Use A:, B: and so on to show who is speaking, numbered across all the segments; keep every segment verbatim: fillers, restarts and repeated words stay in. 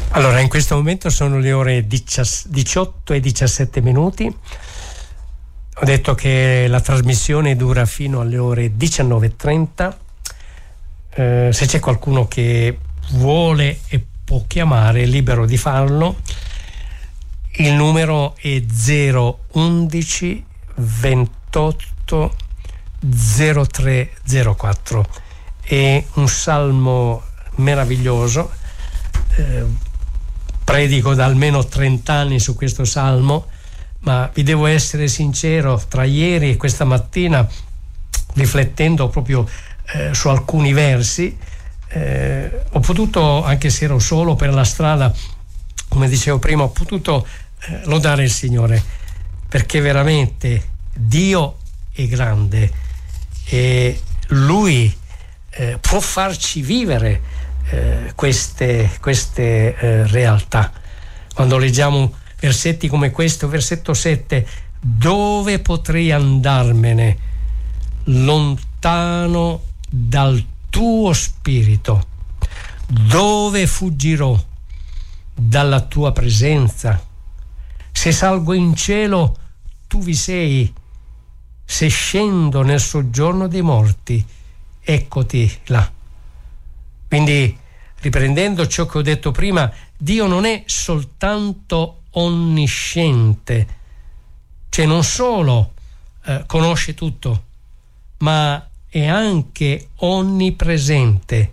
A: Allora, in questo momento sono le ore diciotto e diciassette minuti. Ho detto che la trasmissione dura fino alle ore diciannove e trenta. Eh, se c'è qualcuno che vuole e può chiamare, è libero di farlo. Il numero è zero undici ventotto zero tre zero quattro. È un salmo meraviglioso. Eh, predico da almeno trenta anni su questo salmo, ma vi devo essere sincero, tra ieri e questa mattina, riflettendo proprio eh, su alcuni versi, eh, ho potuto, anche se ero solo per la strada, come dicevo prima, ho potuto eh, lodare il Signore, perché veramente Dio è grande e Lui eh, può farci vivere Eh, queste, queste eh, realtà. Quando leggiamo versetti come questo, versetto sette: dove potrei andarmene lontano dal tuo spirito? Dove fuggirò dalla tua presenza? Se salgo in cielo, tu vi sei. Se scendo nel soggiorno dei morti, eccoti là. Quindi, riprendendo ciò che ho detto prima, Dio non è soltanto onnisciente, cioè non solo eh, conosce tutto, ma è anche onnipresente.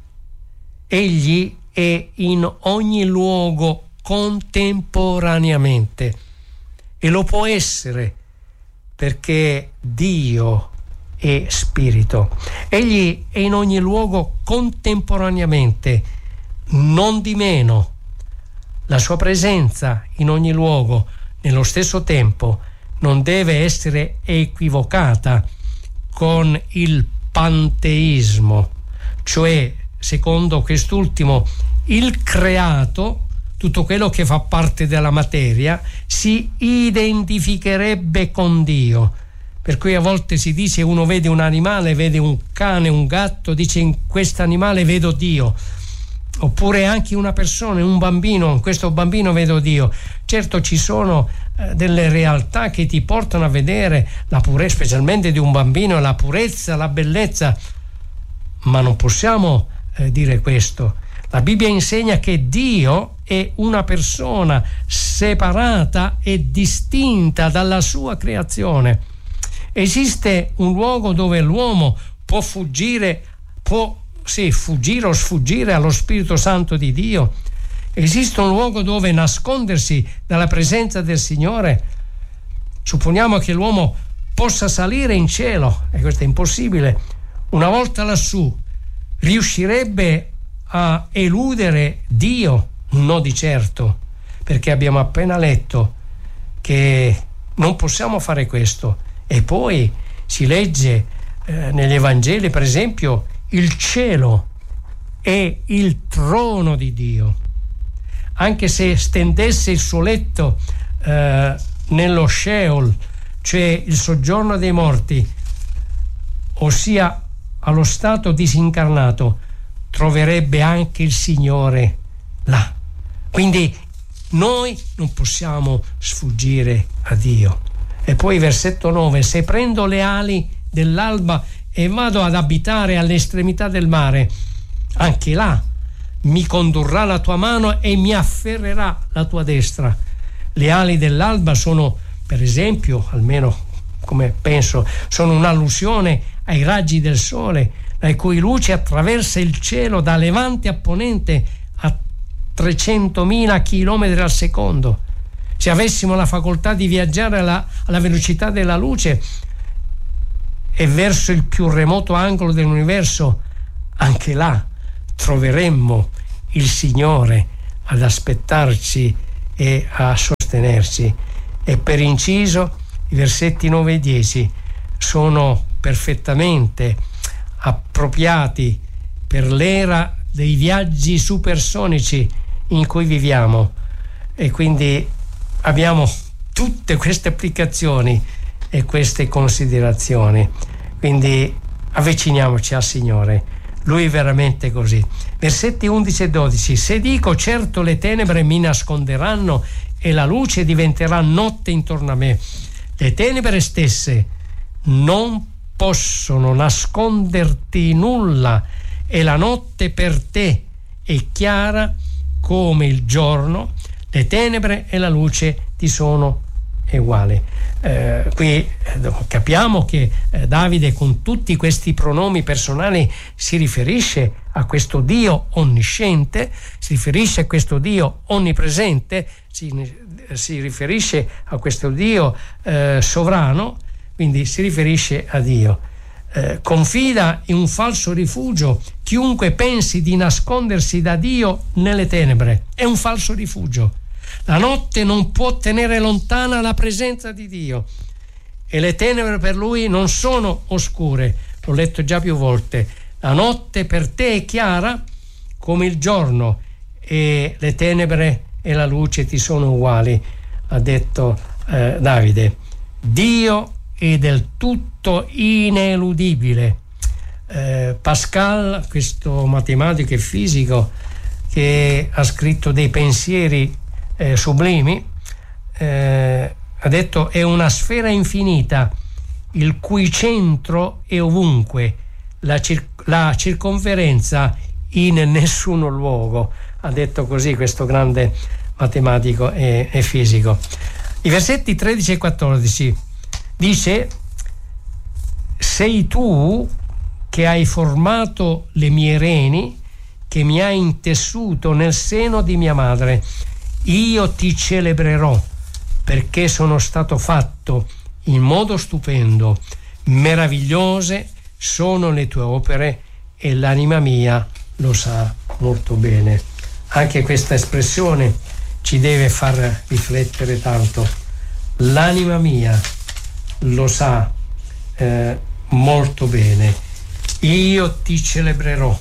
A: Egli è in ogni luogo contemporaneamente e lo può essere perché Dio e spirito. Egli è in ogni luogo contemporaneamente, non di meno. La sua presenza in ogni luogo, nello stesso tempo, non deve essere equivocata con il panteismo, cioè, secondo quest'ultimo, il creato, tutto quello che fa parte della materia, si identificherebbe con Dio. Per cui a volte si dice, uno vede un animale, vede un cane, un gatto, dice in questo animale vedo Dio. Oppure anche una persona, un bambino, in questo bambino vedo Dio. Certo, ci sono eh, delle realtà che ti portano a vedere la purezza, specialmente di un bambino, la purezza, la bellezza, ma non possiamo eh, dire questo. La Bibbia insegna che Dio è una persona separata e distinta dalla sua creazione. Esiste un luogo dove l'uomo può fuggire, può sì, fuggire o sfuggire allo Spirito Santo di Dio. Esiste un luogo dove nascondersi dalla presenza del Signore. Supponiamo che l'uomo possa salire in cielo, e questo è impossibile. Una volta lassù, riuscirebbe a eludere Dio? No, di certo, perché abbiamo appena letto che non possiamo fare questo. E poi si legge eh, negli Evangeli, per esempio, il cielo è il trono di Dio. Anche se stendesse il suo letto eh, nello Sheol, cioè il soggiorno dei morti, ossia allo stato disincarnato, troverebbe anche il Signore là. Quindi noi non possiamo sfuggire a Dio. E poi versetto nove: se prendo le ali dell'alba e vado ad abitare all'estremità del mare, anche là mi condurrà la tua mano e mi afferrerà la tua destra. Le ali dell'alba sono, per esempio, almeno come penso, sono un'allusione ai raggi del sole, la cui luce attraversa il cielo da levante a ponente a trecentomila chilometri al secondo. Se avessimo la facoltà di viaggiare alla, alla velocità della luce e verso il più remoto angolo dell'universo, anche là troveremmo il Signore ad aspettarci e a sostenerci. E per inciso, i versetti nove e dieci sono perfettamente appropriati per l'era dei viaggi supersonici in cui viviamo, e quindi abbiamo tutte queste applicazioni e queste considerazioni. Quindi avviciniamoci al Signore, lui veramente così. Versetti undici e dodici: se dico certo le tenebre mi nasconderanno e la luce diventerà notte intorno a me, le tenebre stesse non possono nasconderti nulla e la notte per te è chiara come il giorno, le tenebre e la luce ti sono uguali. Eh, qui eh, capiamo che eh, Davide con tutti questi pronomi personali si riferisce a questo Dio onnisciente, si riferisce a questo Dio onnipresente, si, si riferisce a questo Dio eh, sovrano, quindi si riferisce a Dio. Eh, confida in un falso rifugio chiunque pensi di nascondersi da Dio nelle tenebre, è un falso rifugio. La notte non può tenere lontana la presenza di Dio e le tenebre per lui non sono oscure, l'ho letto già più volte. La notte per te è chiara come il giorno e le tenebre e la luce ti sono uguali, ha detto eh, Davide. Dio è del tutto ineludibile. eh, Pascal, questo matematico e fisico che ha scritto dei pensieri Eh, sublimi, eh, ha detto: è una sfera infinita il cui centro è ovunque, la, cir- la circonferenza in nessun luogo. Ha detto così questo grande matematico e, e fisico. I versetti tredici e quattordici dice: sei tu che hai formato le mie reni, che mi hai intessuto nel seno di mia madre. Io ti celebrerò perché sono stato fatto in modo stupendo, meravigliose sono le tue opere e l'anima mia lo sa molto bene. Anche questa espressione ci deve far riflettere tanto. L'anima mia lo sa eh, molto bene. Io ti celebrerò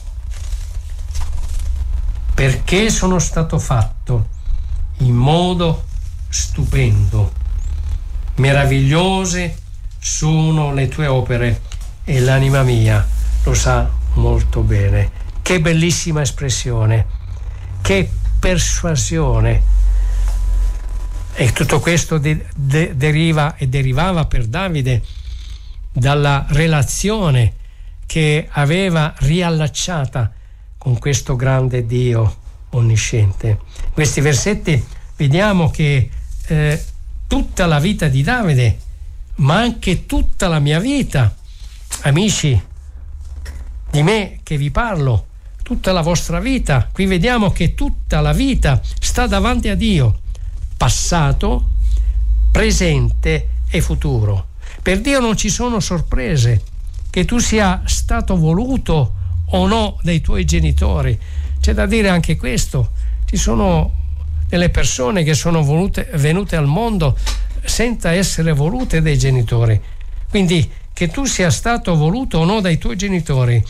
A: perché sono stato fatto in modo stupendo, meravigliose sono le tue opere e l'anima mia lo sa molto bene. Che bellissima espressione, che persuasione. E tutto questo de- de- deriva e derivava per Davide dalla relazione che aveva riallacciata con questo grande Dio onnisciente. In questi versetti vediamo che eh, tutta la vita di Davide, ma anche tutta la mia vita, amici di me che vi parlo, tutta la vostra vita, qui vediamo che tutta la vita sta davanti a Dio, passato, presente e futuro. Per Dio non ci sono sorprese, che tu sia stato voluto o no dai tuoi genitori. C'è da dire anche questo: ci sono delle persone che sono volute, venute al mondo senza essere volute dai genitori. Quindi che tu sia stato voluto o no dai tuoi genitori,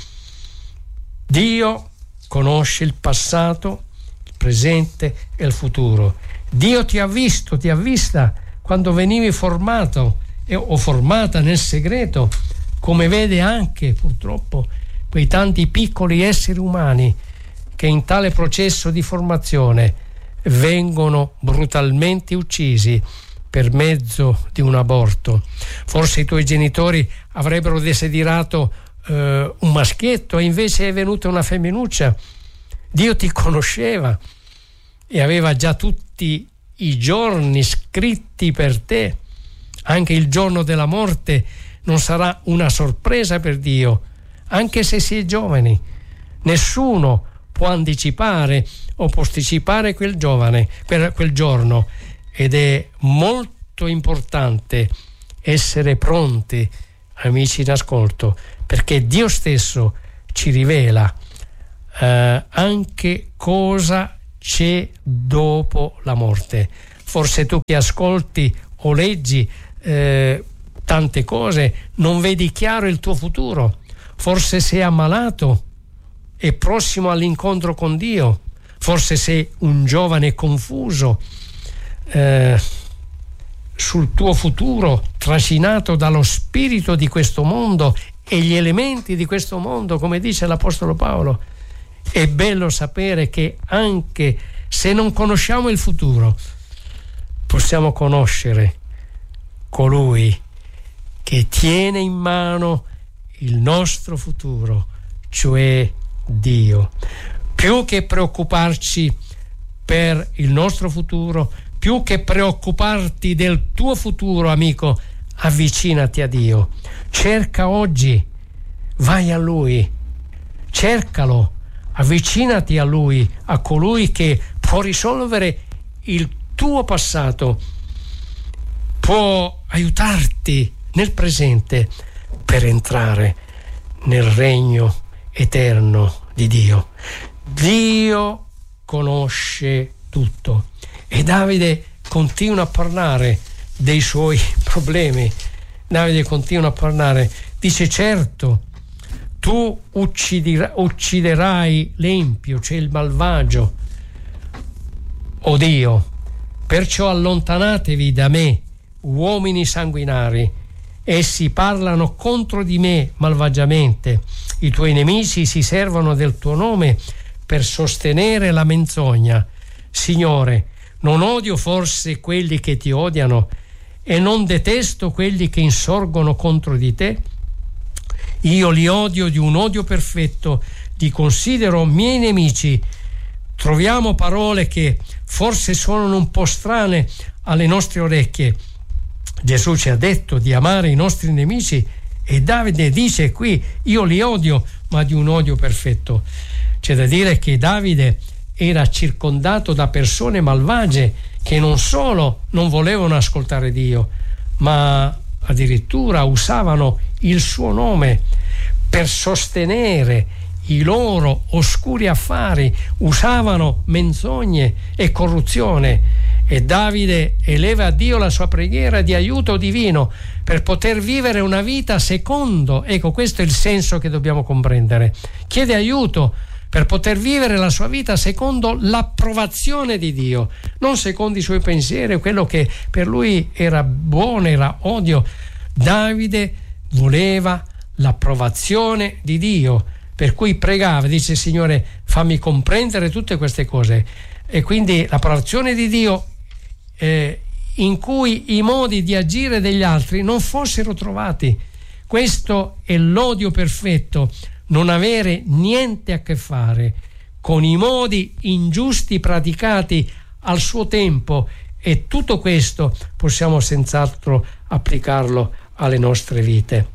A: Dio conosce il passato, il presente e il futuro. Dio ti ha visto, ti ha vista quando venivi formato e, o formata nel segreto, come vede anche purtroppo quei tanti piccoli esseri umani che in tale processo di formazione vengono brutalmente uccisi per mezzo di un aborto. Forse i tuoi genitori avrebbero desiderato eh, un maschietto e invece è venuta una femminuccia. Dio ti conosceva e aveva già tutti i giorni scritti per te. Anche il giorno della morte non sarà una sorpresa per Dio, anche se si è giovani. Nessuno può anticipare o posticipare quel giovane, quel, quel giorno, ed è molto importante essere pronti, amici in ascolto, perché Dio stesso ci rivela eh, anche cosa c'è dopo la morte. Forse tu che ascolti o leggi eh, tante cose non vedi chiaro il tuo futuro, forse sei ammalato e prossimo all'incontro con Dio, forse sei un giovane confuso eh, sul tuo futuro, trascinato dallo spirito di questo mondo e gli elementi di questo mondo, come dice l'Apostolo Paolo. È bello sapere che anche se non conosciamo il futuro, possiamo conoscere colui che tiene in mano il nostro futuro, cioè Dio. Più che preoccuparci per il nostro futuro, più che preoccuparti del tuo futuro, amico, avvicinati a Dio. Cerca oggi, vai a Lui, cercalo, avvicinati a Lui, a colui che può risolvere il tuo passato, può aiutarti nel presente per entrare nel regno eterno di Dio. Dio conosce tutto e Davide continua a parlare dei suoi problemi. Davide continua a parlare, dice: certo, tu ucciderai, ucciderai l'empio, cioè il malvagio, o Dio, perciò allontanatevi da me, uomini sanguinari, essi parlano contro di me malvagiamente, i tuoi nemici si servono del tuo nome per sostenere la menzogna. Signore, non odio forse quelli che ti odiano e non detesto quelli che insorgono contro di te? Io li odio di un odio perfetto, li considero miei nemici. Troviamo parole che forse suonano un po' strane alle nostre orecchie. Gesù ci ha detto di amare i nostri nemici e Davide dice qui: io li odio, ma di un odio perfetto. C'è da dire che Davide era circondato da persone malvagie che non solo non volevano ascoltare Dio, ma addirittura usavano il suo nome per sostenere i loro oscuri affari, usavano menzogne e corruzione. E Davide eleva a Dio la sua preghiera di aiuto divino per poter vivere una vita secondo, ecco, questo è il senso che dobbiamo comprendere. Chiede aiuto per poter vivere la sua vita secondo l'approvazione di Dio, non secondo i suoi pensieri, quello che per lui era buono, era odio. Davide voleva l'approvazione di Dio, per cui pregava, dice: Signore, fammi comprendere tutte queste cose. E quindi l'approvazione di Dio eh, in cui i modi di agire degli altri non fossero trovati. Questo è l'odio perfetto, non avere niente a che fare con i modi ingiusti praticati al suo tempo, e tutto questo possiamo senz'altro applicarlo alle nostre vite.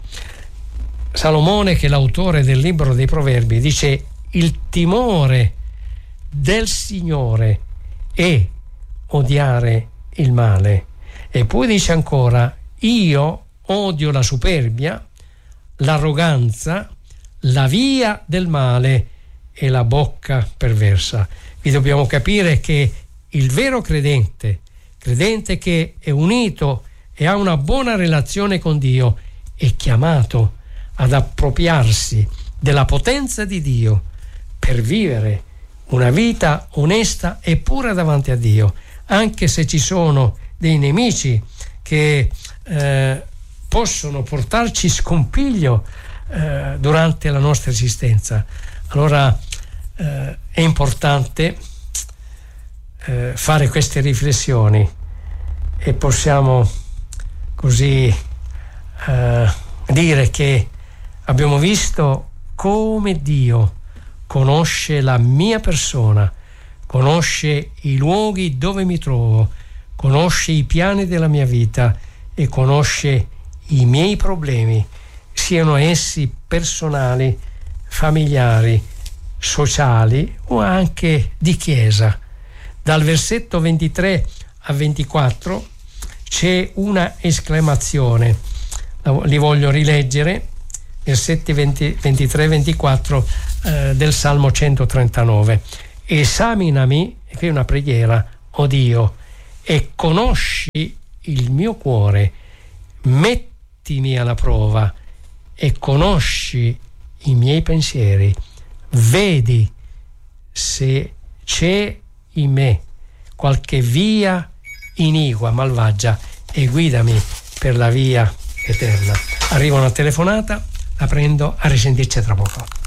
A: Salomone, che è l'autore del libro dei Proverbi, dice: il timore del Signore è odiare il male. E poi dice ancora: io odio la superbia, l'arroganza, la via del male e la bocca perversa. Qui dobbiamo capire che il vero credente, credente che è unito e ha una buona relazione con Dio, è chiamato ad appropriarsi della potenza di Dio per vivere una vita onesta e pura davanti a Dio, anche se ci sono dei nemici che eh, possono portarci scompiglio eh, durante la nostra esistenza. Allora eh, è importante eh, fare queste riflessioni, e possiamo così eh, dire che abbiamo visto come Dio conosce la mia persona, conosce i luoghi dove mi trovo, conosce i piani della mia vita e conosce i miei problemi, siano essi personali, familiari, sociali o anche di chiesa. Dal versetto ventitré a ventiquattro c'è una esclamazione, li voglio rileggere, versetti ventitré ventiquattro eh, del Salmo centotrentanove. Esaminami, e qui è una preghiera, o Dio, e conosci il mio cuore, mettimi alla prova e conosci i miei pensieri, vedi se c'è in me qualche via iniqua, malvagia, e guidami per la via eterna. Arriva una telefonata. la prendo, a risentirci tra poco.